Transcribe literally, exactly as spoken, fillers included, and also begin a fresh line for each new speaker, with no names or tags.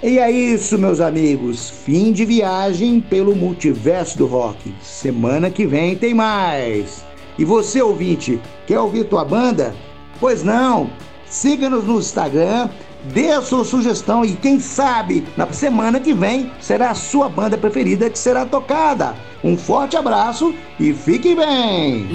E é isso, meus amigos. Fim de viagem pelo multiverso do rock. Semana que vem tem mais. E você, ouvinte, quer ouvir tua banda? Pois não. Siga-nos no Instagram, dê a sua sugestão e quem sabe na semana que vem será a sua banda preferida que será tocada. Um forte abraço e fique bem!